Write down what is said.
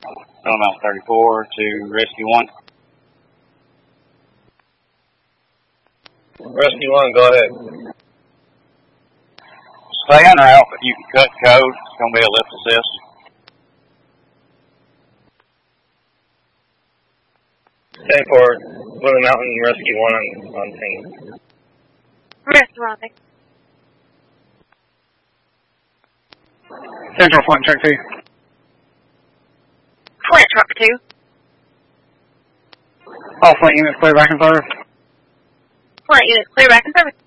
Mountain 34 to Rescue 1. Rescue 1, go ahead. Stay en route, but you can cut code. It's going to be a lift assist. Stay for Blue Mountain Rescue 1 on scene. Rescue 1, thanks. Central Flint, check 2. Flint, truck 2. All Flint units clear back and service. Flint units clear back and service.